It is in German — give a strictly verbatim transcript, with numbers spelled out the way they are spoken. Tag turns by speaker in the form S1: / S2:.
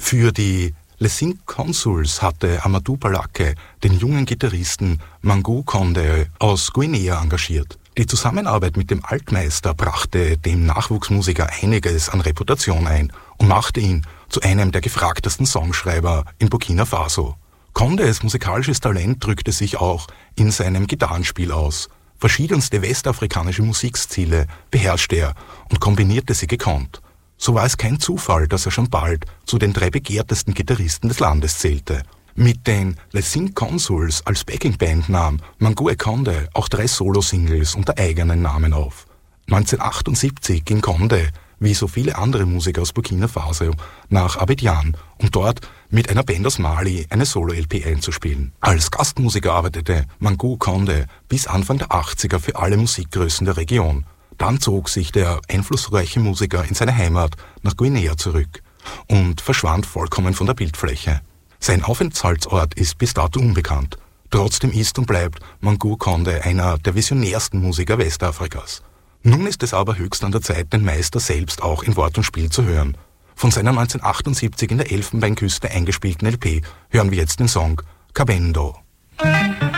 S1: Für die Les Cinq Consuls hatte Amadou Balake den jungen Gitarristen Mangou Condé aus Guinea engagiert. Die Zusammenarbeit mit dem Altmeister brachte dem Nachwuchsmusiker einiges an Reputation ein und machte ihn zu einem der gefragtesten Songschreiber in Burkina Faso. Condés musikalisches Talent drückte sich auch in seinem Gitarrenspiel aus. Verschiedenste westafrikanische Musikstile beherrschte er und kombinierte sie gekonnt. So war es kein Zufall, dass er schon bald zu den drei begehrtesten Gitarristen des Landes zählte. Mit den Les Cinq Consuls als Backingband nahm Mangou Condé auch drei Solo-Singles unter eigenen Namen auf. neunzehnhundertachtundsiebzig ging Condé, wie so viele andere Musiker aus Burkina Faso, nach Abidjan, um dort mit einer Band aus Mali eine Solo-L P einzuspielen. Als Gastmusiker arbeitete Mangou Condé bis Anfang der achtziger für alle Musikgrößen der Region. Dann zog sich der einflussreiche Musiker in seine Heimat nach Guinea zurück und verschwand vollkommen von der Bildfläche. Sein Aufenthaltsort ist bis dato unbekannt. Trotzdem ist und bleibt Mangou Condé einer der visionärsten Musiker Westafrikas. Nun ist es aber höchst an der Zeit, den Meister selbst auch in Wort und Spiel zu hören. Von seiner neunzehnhundertachtundsiebzig in der Elfenbeinküste eingespielten L P hören wir jetzt den Song Kabendo.